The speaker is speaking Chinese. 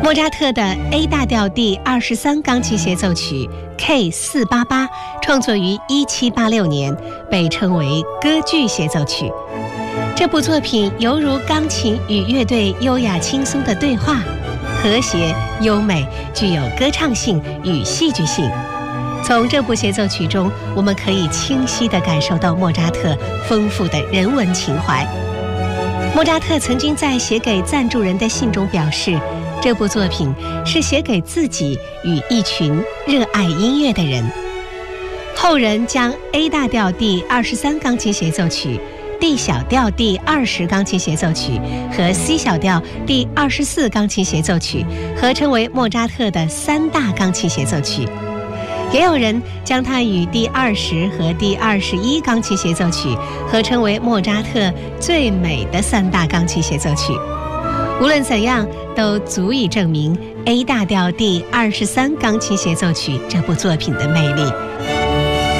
莫扎特的 A 大调第23钢琴协奏曲 K488 创作于1786年，被称为歌剧协奏曲。这部作品犹如钢琴与乐队优雅轻松的对话，和谐优美，具有歌唱性与戏剧性。从这部协奏曲中，我们可以清晰地感受到莫扎特丰富的人文情怀。莫扎特曾经在写给赞助人的信中表示，这部作品是写给自己与一群热爱音乐的人。后人将 A 大调第23钢琴协奏曲、D 小调第20钢琴协奏曲和 C 小调第24钢琴协奏曲合称为莫扎特的3大钢琴协奏曲。也有人将它与第20和第21钢琴协奏曲合称为莫扎特最美的3大钢琴协奏曲。无论怎样，都足以证明 A 大调第23钢琴协奏曲这部作品的魅力。